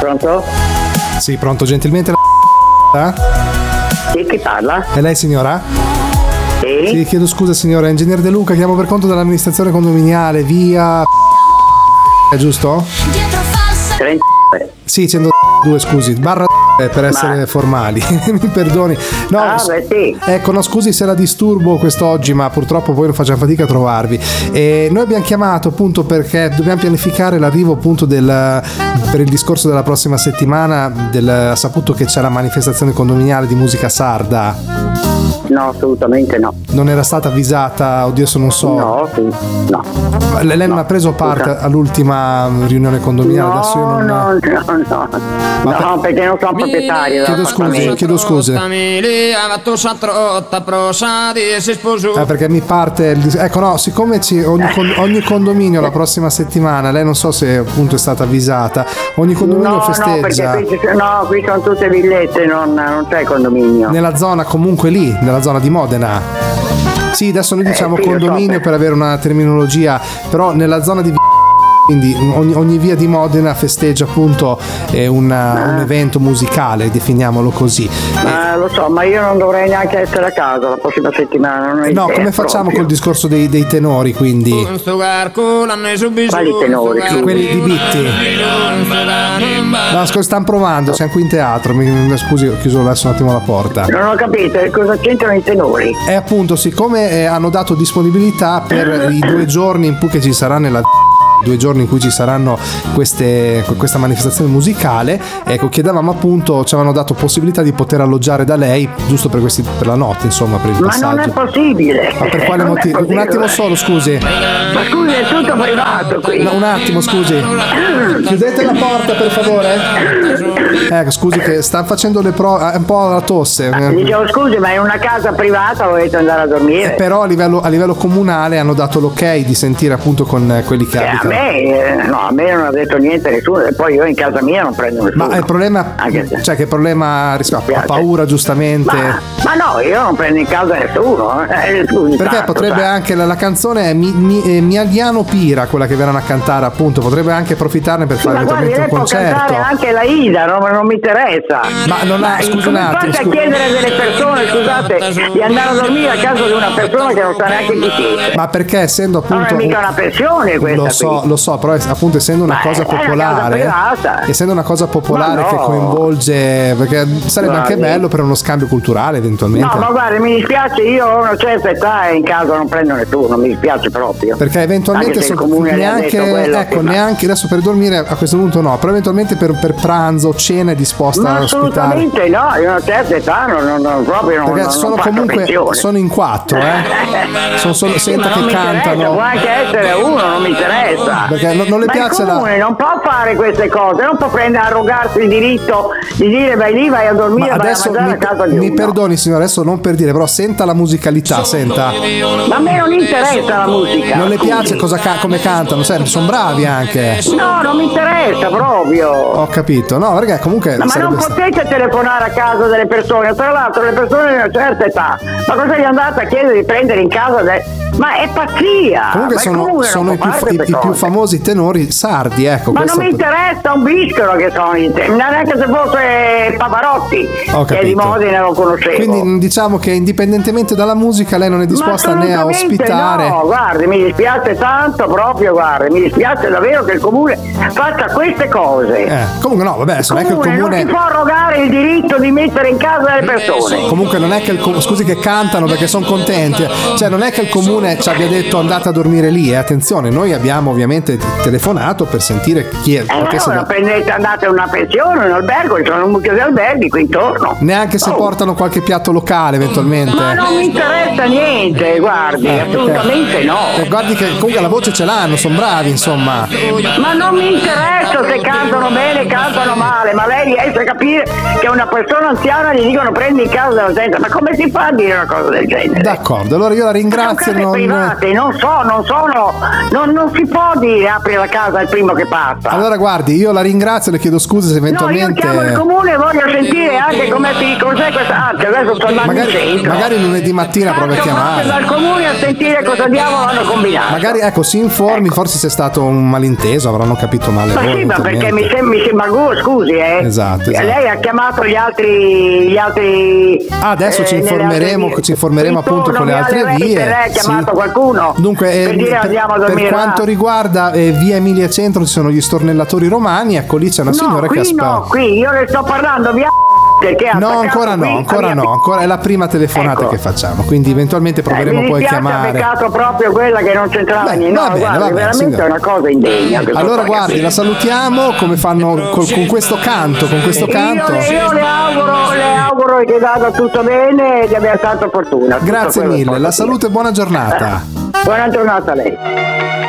Pronto? Sì, pronto, gentilmente Sì, chi parla? È lei, signora? Sì. Sì, chiedo scusa, signora, Ingegner De Luca, chiamo per conto dell'amministrazione condominiale, via... È giusto? 30. Sì, 102, scusi, barra per essere formali. Mi perdoni. No, beh, sì. Ecco, no, scusi se la disturbo quest'oggi, ma purtroppo poi non facciamo fatica a trovarvi. E noi abbiamo chiamato appunto perché dobbiamo pianificare l'arrivo appunto per il discorso della prossima settimana. Ha saputo che c'è la manifestazione condominiale di musica sarda. No, assolutamente no. Non era stata avvisata, oddio, adesso non so. No, sì, no. Lei non ha preso parte all'ultima riunione condominiale? No, Adesso io non... No, perché non sono proprietario. Chiedo scuse. Perché mi parte ecco, no, siccome ogni condominio la prossima settimana, lei non so se appunto è stata avvisata, ogni condominio festeggia. No, perché qui sono tutte villette, non c'è condominio. Nella zona comunque lì, nella zona di Modena. Sì, adesso noi diciamo condominio per avere una terminologia, però nella zona di quindi ogni via di Modena festeggia appunto un evento musicale, definiamolo così. Lo so, ma io non dovrei neanche essere a casa la prossima settimana. No, come facciamo col discorso dei tenori, quindi? Quali tenori? Quelli di Bitti. No, stanno provando, siamo qui in teatro. Scusi, ho chiuso adesso un attimo la porta. Non ho capito, cosa c'entrano i tenori? E appunto, siccome hanno dato disponibilità per i 2 giorni in cui che ci sarà 2 giorni in cui ci saranno questa manifestazione musicale, ecco, chiedevamo appunto, ci avevano dato possibilità di poter alloggiare da lei giusto per la notte, insomma, per il passaggio. Ma non è possibile. Ma per quale motivo? Un attimo solo, scusi. Ma scusi, è tutto privato qui. No, un attimo, scusi. Chiudete la porta, per favore. Ecco, scusi che sta facendo le prove, un po' la tosse. Dicevo, scusi, ma in una casa privata volete andare a dormire? Però a livello comunale hanno dato l'ok di sentire appunto con quelli che abitano. A me non ha detto niente nessuno, e poi io in casa mia non prendo nessuno. Ma il problema, cioè che problema ha paura giustamente? Ma no, io non prendo in casa nessuno. Scusi, perché potrebbe anche la canzone è Miagliano Pira, quella che verranno a cantare appunto, potrebbe anche approfittarne per fare eventualmente un concerto. Può cantare anche la Ida, non mi interessa. Ma non ha, scusi un attimo. Fate a chiedere delle persone, scusate, di andare a dormire a casa di una persona che non sa neanche chi siete. Ma perché essendo appunto non è mica una pensione questa. Lo so, però appunto essendo una cosa popolare, che coinvolge, perché sarebbe anche bello per uno scambio culturale eventualmente. No, ma guarda, mi dispiace, io ho una certa età e in casa non prendo nessuno, mi dispiace proprio. Perché eventualmente neanche adesso per dormire a questo punto no, però eventualmente per pranzo, cena è disposta a ospitare. Assolutamente no, io ho una certa età perché sono comunque sono in 4, sono solo senta che cantano. Può anche essere uno, non mi interessa. Perché non le piace il comune non può fare queste cose, non può prendere arrogarsi il diritto di dire vai a dormire, vai a mangiare a casa di uno. Mi perdoni signora, adesso non per dire, però senta la musicalità, senta. Ma a me non interessa la musica. Non le piace come cantano, sono bravi anche. No, non mi interessa proprio. Ho capito, no, perché comunque. Ma non potete telefonare a casa delle persone, tra l'altro le persone di una certa età. Ma cosa gli andate a chiedere di prendere in casa? Ma è pazzia. Comunque sono i più famosi tenori sardi, ecco. Ma non mi interessa un biscolo che sono neanche se fosse Pavarotti, che è di Modena, lo conoscevo. Quindi diciamo che indipendentemente dalla musica lei non è disposta né a ospitare. No, guardi, mi dispiace tanto proprio, mi dispiace davvero che il comune faccia queste cose. Comunque no, vabbè, non è che il comune non si può arrogare il diritto di mettere in casa le persone. Comunque non è che scusi che cantano perché sono contenti, cioè non è che il comune ci abbia detto andate a dormire lì, attenzione, noi abbiamo ovviamente telefonato per sentire chi è. Prendete, andate a una pensione, un albergo, ci sono un mucchio di alberghi qui intorno. Neanche se portano qualche piatto locale eventualmente. Ma non mi interessa niente, guardi, assolutamente no. Guardi che comunque la voce ce l'hanno, sono bravi, insomma. Ma non mi interessa se cantano bene, cantano male, ma lei riesce a capire che una persona anziana gli dicono prendi in casa della gente, ma come si fa a dire una cosa del genere? D'accordo, allora io la ringrazio. Private, non si può dire apri la casa al primo che passa. Allora guardi, io la ringrazio, le chiedo scusa se No, io eventualmente chiamo il comune e voglio sentire anche cos'è questa. Anzi, adesso sto andando in centro. magari lunedì mattina prova a Faccio chiamare. dal comune a sentire cosa diavolo hanno combinato. Magari ecco, si informi, forse c'è stato un malinteso, avranno capito male Ma loro, sì, ma perché eventualmente. mi sembra scusi, Esatto. Lei ha chiamato gli altri Adesso ci informeremo appunto con le altre vie. Lei ha chiamato Sì. qualcuno Dunque, per dire andiamo a dormire per quanto là. riguarda via Emilia Centro ci sono gli stornellatori romani, ecco lì c'è una signora che aspetta. No, qui io le sto parlando via perché ha No, attaccato ancora qui no, ancora è la prima telefonata Ecco. che facciamo, quindi eventualmente proveremo mi poi a dispiace, chiamare. ha beccato proprio quella che non c'entrava Beh, niente. va No, bene, guardi, va bene, veramente signora. è una cosa indegna. Allora guardi, la salutiamo come fanno con questo canto, Io le auguro che vada tutto bene e che abbia tanta fortuna. Tutto Grazie quello che mille, posso la dire. salute e buona giornata. Buona giornata a lei.